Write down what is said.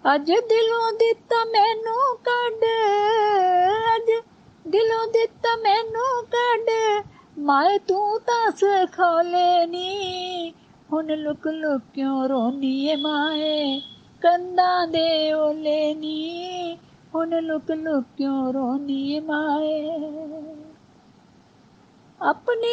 ਅੱਜ ਦਿਲੋਂ ਦਿੱਤਾ ਮੈਨੂੰ ਕੱਢ, ਅੱਜ ਦਿਲੋਂ ਦਿੱਤਾ ਮੈਨੂੰ ਕੱਢ, ਮਾਏ ਤੂੰ ਤਾਂ ਸਿਖਾਲੇ ਨੀ। ਹੁਣ ਲੁਕ ਲੁਕ ਕਿਉਂ ਰੋਨੀ ਏ ਮਾਏ, ਕੰਧਾਂ ਦੇ ਓਲੇ ਨੀ। ਹੁਣ ਲੁਕ ਲੁਕ ਕਿਉਂ ਰੋਨੀ ਏ ਮਾਏ। ਆਪਣੀ